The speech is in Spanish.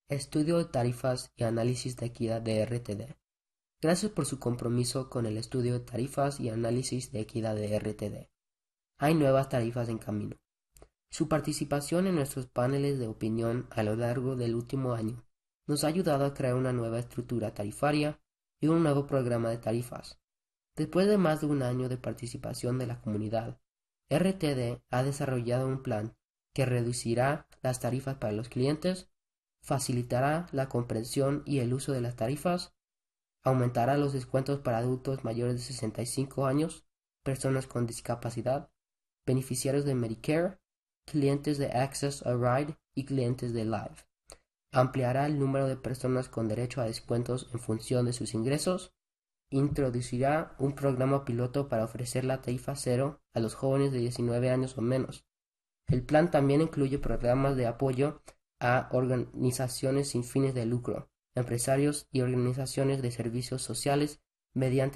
Estudio de tarifas y análisis de equidad de RTD. Gracias por su compromiso con el estudio de tarifas y análisis de equidad de RTD. Hay nuevas tarifas en camino. Su participación en nuestros paneles de opinión a lo largo del último año nos ha ayudado a crear una nueva estructura tarifaria y un nuevo programa de tarifas. Después de más de un año de participación de la comunidad, RTD ha desarrollado un plan que reducirá las tarifas para los clientes, facilitará la comprensión y el uso de las tarifas, aumentará los descuentos para adultos mayores de 65 años, personas con discapacidad, beneficiarios de Medicare, clientes de Access a Ride y clientes de Live. Ampliará el número de personas con derecho a descuentos en función de sus ingresos. Introducirá un programa piloto para ofrecer la tarifa cero a los jóvenes de 19 años o menos. El plan también incluye programas de apoyo a organizaciones sin fines de lucro, empresarios y organizaciones de servicios sociales mediante